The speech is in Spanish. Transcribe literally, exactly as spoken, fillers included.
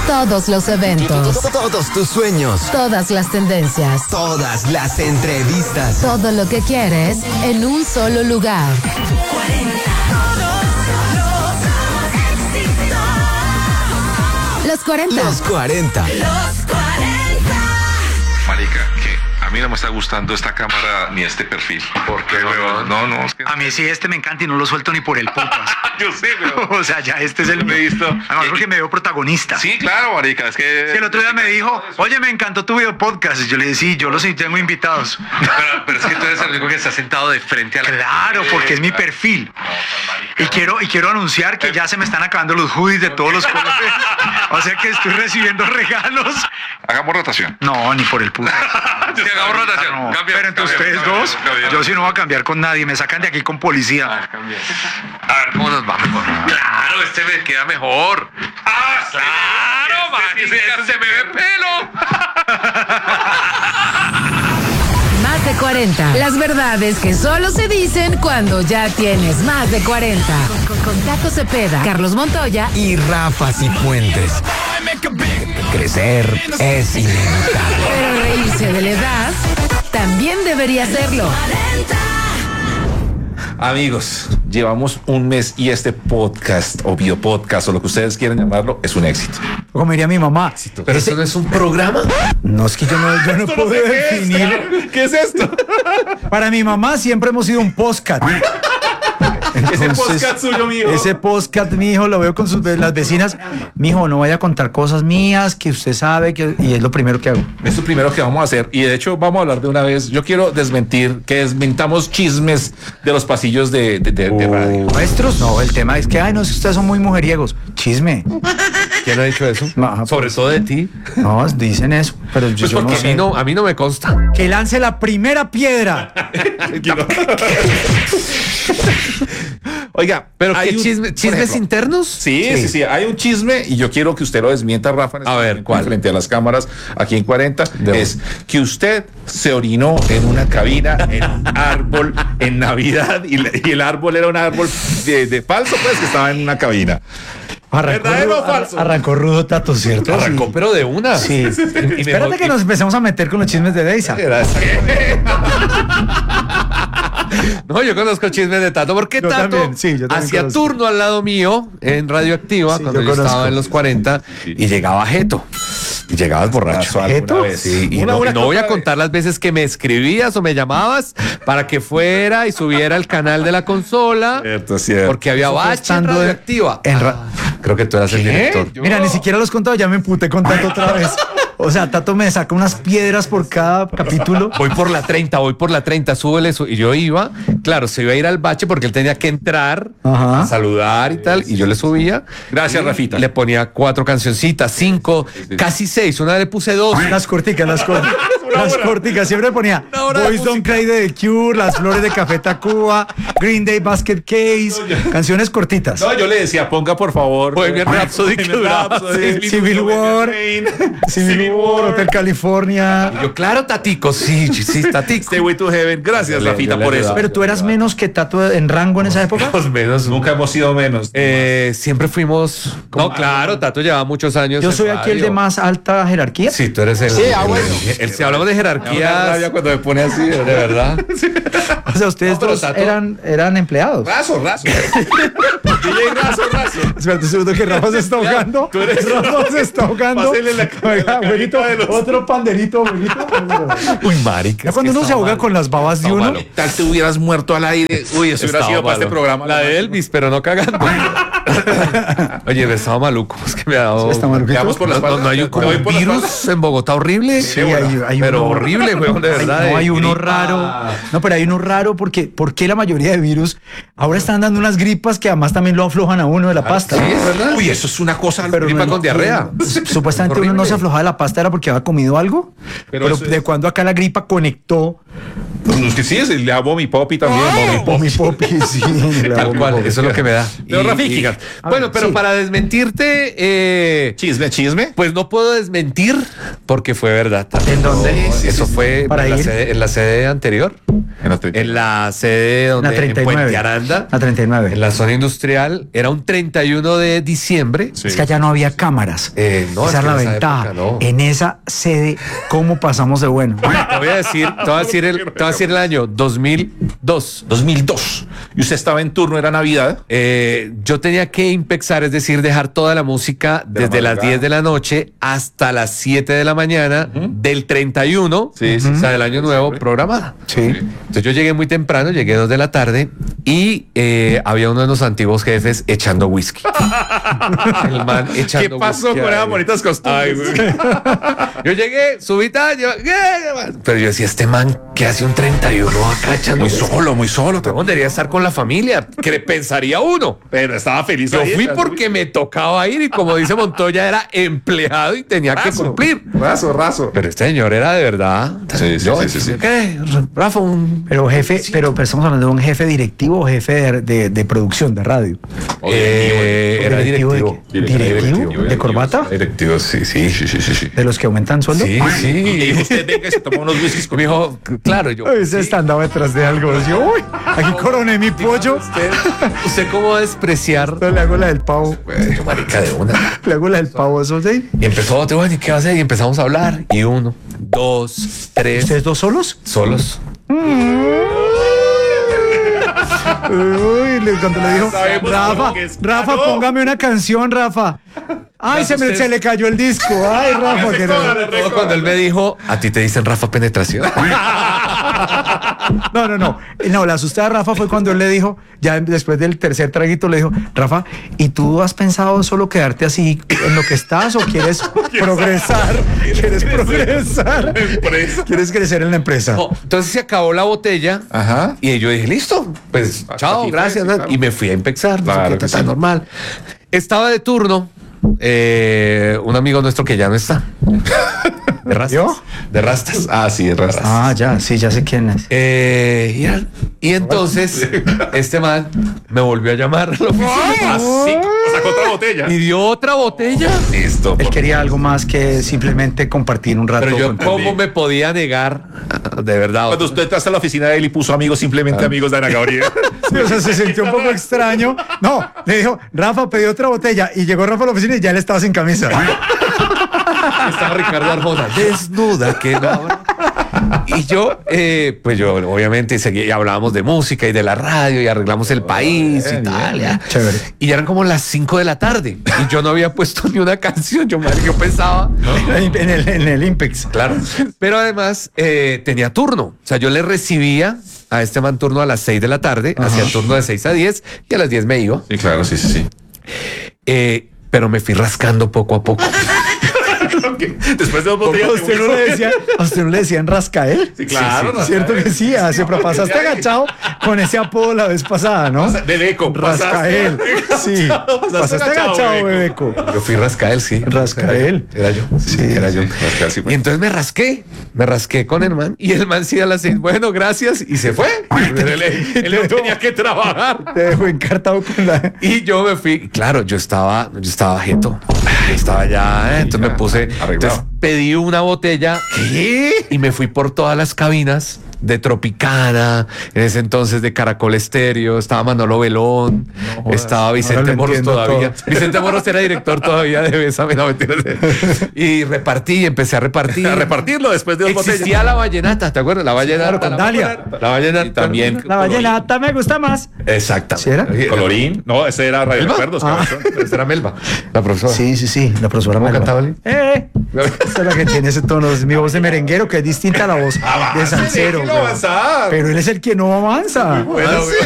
Todos los eventos. Todos tus sueños. Todas las tendencias. Todas las entrevistas. Todo lo que quieres en un solo lugar. Los cuarenta. Los cuarenta. Los cuarenta. Marica, que a mí no me está gustando esta cámara ni este perfil. ¿Por qué, weón? No, no, es que... A mí sí, este me encanta y no lo suelto ni por el pupas. Yo sé, weón. O sea, ya este es el... Me he visto. Además porque me veo protagonista. Sí, claro, marica, es que... Sí, el otro día me dijo, oye, me encantó tu video podcast. Y yo le dije, sí, yo lo sí, tengo invitados. Pero, pero es que tú eres el único que está sentado de frente a la... Claro, porque es mi perfil. Y quiero, y quiero anunciar que ya se me están acabando los hoodies de todos los colores. O sea que estoy recibiendo regalos. Hagamos rotación. No, ni por el puto. Sí, hagamos rotación. No. Cambia, Pero entre cambia, ustedes cambia, dos, cambia. yo sí no voy a cambiar con nadie. Me sacan de aquí con policía. A ver, ¿cómo nos va mejor? Claro, este me queda mejor. ¡Ah, claro, marica! ¡Se me ve pelo! Más de cuarenta. Las verdades que solo se dicen cuando ya tienes más de cuarenta. Con, con, con Tato Cepeda, Carlos Montoya Y Rafa Cifuentes. Crecer es inevitable. Pero reírse de la edad también debería serlo. Amigos, llevamos un mes y este podcast o videopodcast o lo que ustedes quieran llamarlo es un éxito. Como diría mi mamá. Pero esto no es un programa. No, es que yo no, yo no puedo definir. ¿Qué es esto? Para mi mamá siempre hemos sido un podcast. Ese podcast suyo, mijo. Ese podcast, mijo, lo veo con sus, las vecinas. Mijo, no vaya a contar cosas mías que usted sabe que, y es lo primero que hago. Es lo primero que vamos a hacer y de hecho vamos a hablar de una vez. Yo quiero desmentir que desmentamos chismes de los pasillos de, de, de, de radio. ¿Nuestros? No, el tema es que, ay, no, es que ustedes son muy mujeriegos. Chisme. ¿Quién ha dicho eso? No, Sobre todo de ti. No, dicen eso, pero yo, Pues yo porque no a sé. mí no, a mí no me consta. Que lance la primera piedra. Oiga, ¿Pero hay qué un- chisme- por chismes ejemplo, internos? Sí, sí, sí, hay un chisme y yo quiero que usted lo desmienta, Rafa. en este A ver, momento, ¿cuál? Frente a las cámaras aquí en cuarenta. De es que usted se orinó en una cabina, en un árbol, en Navidad y, la- y el árbol era un árbol de, de falso, pues, que estaba en una cabina. Arrancó ¿Verdadero rudo, o falso? Arrancó rudo, Tato, ¿cierto? Arrancó, Sí. pero de una. Sí. Y mejor- Espérate que nos empecemos a meter con los chismes de Deisa. Era exactamente. No, yo conozco chismes de Tato, porque Yo Tato también, sí, yo también hacía conozco. turno al lado mío en Radioactiva Sí, cuando yo yo, conozco. estaba en los cuarenta y llegaba Jeto. Y llegabas borracho. Pasó alguna ¿Jeto? vez. Sí, y Una no, buena y no voy a copa de- contar las veces que me escribías o me llamabas para que fuera y subiera al canal de la consola. Cierto, cierto. Porque había Eso fue bache en estando de- Radioactiva. en ra- Ah, creo que tú eras el director. Mira, ni siquiera los contaba, ya me emputé con Tato otra vez. O sea, Tato me saca unas piedras por cada capítulo. Voy por la treinta, voy por la treinta, súbele eso. Y yo iba, claro, se iba a ir al bache porque él tenía que entrar, Ajá. a saludar y tal. Y yo le subía. Gracias, Y Rafita. Le ponía cuatro cancioncitas, cinco, casi seis. Una le puse dos. Las corticas, las corticas. Las corticas, siempre ponía Una hora de Boys Don't Cry de The Cure, Las Flores de Café Tacuba, Green Day Basket Case, canciones cortitas. No, yo le decía, ponga por favor. Bohemian Rhapsody, que duraba seis Rhapsody, Civil War, Civil War, Hotel California. Y yo, claro, Tatico, sí, sí, Tatico. Stairway to Heaven. Gracias, Yo le- Rafita, yo le por eso. ayudaba. Pero tú eras menos que Tato en rango en esa época. Más o menos. Nunca hemos sido menos. Eh, siempre fuimos. No, claro, Tato llevaba muchos años. Yo en soy aquí el de radio. más alta jerarquía. Sí, tú eres el. Sí, ah, bueno. el- el- si hablamos de Una jerarquías. rabia cuando me pone así. De verdad. O sea, ustedes No, pero dos Tato- eran, eran empleados. Raso, raso. D J Raso, raso. Espérate un segundo que Rafa se está ahogando. Tú eres- Rafa se está ahogando. Pásele la- Oiga, la abuelito, carita de los- otro panderito, abuelito. Uy, marica. Ya es cuando que uno se estaba ahoga mal. con las babas de Estaba uno. malo. Tal te hubieras muerto al aire. Uy, eso hubiera Estaba sido para malo. este programa. La de Elvis, pero no cagando. Oye, estaba maluco. Es que me ha dado. Sí, está maluquito. Quedamos por la No, no, espalda. no hay un, como Me voy un por la virus espalda. en Bogotá horrible. Sí, hay- hay pero uno- horrible, weón, de Ay, verdad. no, de hay uno gripa. raro. No, pero hay uno raro porque ¿por qué la mayoría de virus ahora están dando unas gripas que además también lo aflojan a uno de la pasta? Sí, es verdad. Uy, eso es una cosa. Pero gripa no- con diarrea. Supuestamente uno no se aflojaba de la pasta pasta era porque había comido algo. Pero Pero, eso es- de cuando acá la gripa conectó. Pues que sí, es el le Mommy Poppy también. Mommy Poppy. Mi popi, sí. la Tal Mommy cual, Poppy. eso es lo que me da. Pero, Rafiki, y- a bueno, ver, pero sí. para desmentirte, eh, Chisme, chisme. pues no puedo desmentir porque fue verdad. también. ¿En dónde? No, eso fue Para en la, ir. sede, en la sede anterior. En la treinta. En la sede La donde, en treinta y nueve. Puente Aranda, La treinta y nueve. en la zona industrial, era un treinta y uno de diciembre. Sí. Es que allá no había cámaras. Eh, no, esa es es que la en esa ventaja. época no. En esa sede, ¿cómo pasamos de bueno? Te voy a decir, te voy a decir el, te voy a decir el año dos mil dos. dos mil dos. Y usted estaba en turno, era Navidad. Eh, yo tenía que impexar, es decir, dejar toda la música De la desde las madrugada. diez de la noche hasta las siete de la mañana del treinta y uno, Sí, sí, o sea, sí. del año nuevo, programada. Sí. Entonces yo llegué muy temprano, llegué dos de la tarde y eh, había uno de los antiguos jefes echando whisky. El man echando ¿Qué pasó whisky con esas ahí. bonitas Ay, costumbres? güey. Yo llegué, subí tal, yo, ¿qué? Pero yo decía, este man que hace un treinta y uno acá echando Muy whisky? solo, muy solo. ¿Cómo debería estar con la familia? ¿Qué le pensaría uno? Pero estaba feliz. Yo ahí, fui echando porque me tocaba ir y como dice Montoya, era empleado y tenía que Raso, cumplir. Raso, raso. Pero este señor era de verdad. Sí, sí, Yo, sí, sí, sí. ¿Qué? Rafa, un... Pero jefe, pero, pero estamos hablando de un jefe directivo o jefe de, de- de producción de radio. O Eh, era ¿Directivo de directivo. qué? ¿Directivo? ¿De corbata? Directivo, sí, sí, sí, sí, sí, sí. ¿De los que aumentan sueldo? Sí, Y sí. dijo usted, venga, y se tomó unos whiskies Me conmigo. dijo, claro, yo. Ay, ese está andando detrás de algo. Yo, uy, aquí coroné mi pollo. ¿Usted, ¿Usted cómo va a despreciar? Entonces le hago la del pavo. Yo, marica, de una. Le hago la del pavo, eso sí. Y empezó otro, bueno, ¿y qué va a hacer? Y empezamos a hablar. Y uno, dos, tres, ¿Ustedes dos solos? solos. Uy, le- cuando le dijo, Sabemos Rafa, que es Rafa, caro. póngame una canción, Rafa. Ay, se, me, se le cayó el disco. Ay, Rafa, que no. Todo cuando él me dijo, a ti te dicen Rafa Penetración. No, no, no. No, la asustada de Rafa fue cuando él le dijo, ya después del tercer traguito, le dijo, Rafa, ¿y tú has pensado solo quedarte así en lo que estás o quieres progresar? ¿Quieres progresar? Empresa. ¿Quieres crecer en la empresa? No, entonces se acabó la botella. Ajá. Y yo dije, listo, pues Hasta chao, aquí fue, gracias. sí, ¿no? claro. Y me fui a empezar. No sé Claro qué, que tan sí. normal. Estaba de turno eh, un amigo nuestro que ya no está. De rastas. ¿Yo? De rastas. Ah, sí, es rastas. Ah, ya, sí, ya sé quién es. Eh, y, era- y entonces este man me volvió a llamar a la oficina Ah, sí. Sacó otra botella. y dio otra botella. Listo. Él por- quería algo más que simplemente compartir un rato. Pero yo, con- ¿cómo me podía negar? De verdad. Cuando usted entraste a la oficina de él y puso amigos, simplemente amigos de Ana Gabriela. Sí, o sea, se sintió un poco extraño. No, le dijo, Rafa, pedí otra botella. Y llegó Rafa a la oficina y ya él estaba sin camisa. Estaba Ricardo Arjona, desnuda, que no. Y yo, eh, pues yo, obviamente, seguí, y hablábamos de música y de la radio y arreglamos el país y tal. ya. Chévere. Y ya eran como las cinco de la tarde y yo no había puesto ni una canción. Yo, madre, yo pensaba, En el, en el Impex. claro. Pero además eh, tenía turno. O sea, yo le recibía a este man turno a las seis de la tarde, hacía el turno de seis a diez y a las diez me iba. Sí, claro, sí, sí, sí. Eh, pero me fui rascando poco a poco. Después de dos botellas ¿A de usted no le decía, a usted no le decían Rascael? Sí, claro. Sí, cierto que sí, hace, pero pasaste agachado con ese apodo la vez pasada, ¿no? Bebeco. Rascael. Sí, pasaste agachado, Bebeco. Yo fui Rascael, sí. Rascael. Era yo. Sí, era yo. Rascael, sí, Y pues. entonces me rasqué, me rasqué con el man y el man sí a las seis, bueno, gracias, y se fue. él él no tenía que trabajar. Te dejó encartado con la... Y yo me fui, claro, yo estaba, yo estaba jeto, yo estaba ya, eh, entonces me puse, arreglado. entonces pedí una botella y me fui por todas las cabinas de Tropicana, en ese entonces de Caracol Estéreo, estaba Manolo Velón, estaba Vicente ahora lo Moros entiendo todavía. todo. Vicente Moros era director todavía de Bésame, no mentiras. Y repartí, empecé a repartir. A repartirlo después de dos botellas. Existía la vallenata, ¿te acuerdas? La vallenata. Claro, con la Dalia. vallenata, La vallenata. Y también La vallenata me gusta más. Exactamente. ¿Sí era? Colorín. No, ese era Radio ¿Melba? Recuerdos. Ah. cabezón. Esa era Melba, la profesora. Sí, sí, sí, la profesora ¿Cómo Melba. cantaba, Lee? Eh, esta es la que tiene ese tono, es mi voz de merenguero que es distinta a la voz de salsero. déjelo güey. avanzar. Pero él es el que no avanza. Bueno,